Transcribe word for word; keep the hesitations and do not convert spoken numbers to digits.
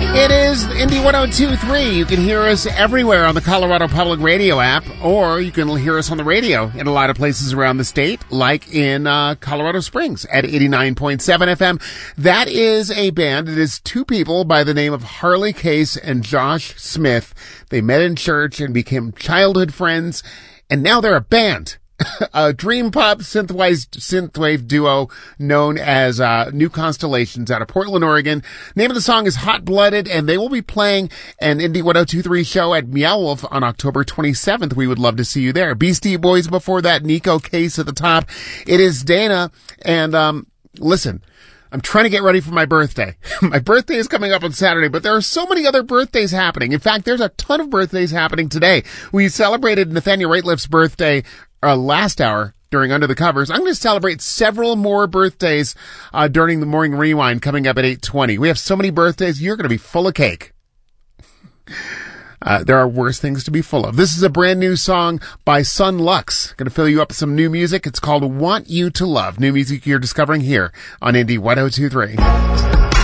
It is Indy one oh two point three. You can hear us everywhere on the Colorado Public Radio app, or you can hear us on the radio in a lot of places around the state, like in uh, Colorado Springs at eighty-nine point seven F M. That is a band. It is two people by the name of Harley Case and Josh Smith. They met in church and became childhood friends, and now they're a band. A dream pop synthwave, synthwave duo known as uh, New Constellations out of Portland, Oregon. Name of the song is Hot Blooded, and they will be playing an Indy one oh two point three show at Meow Wolf on October twenty-seventh. We would love to see you there. Beastie Boys before that, Nico Case at the top. It is Dana, and um listen, I'm trying to get ready for my birthday. My birthday is coming up on Saturday, but there are so many other birthdays happening. In fact, there's a ton of birthdays happening today. We celebrated Nathaniel Rateliff's birthday uh, last hour during Under the Covers. I'm going to celebrate several more birthdays uh, during the Morning Rewind coming up at eight twenty. We have so many birthdays, you're going to be full of cake. Uh, there are worse things to be full of. This is a brand new song by Sun Lux. Going to fill you up with some new music. It's called Want You to Love. New music you're discovering here on Indy one oh two point three.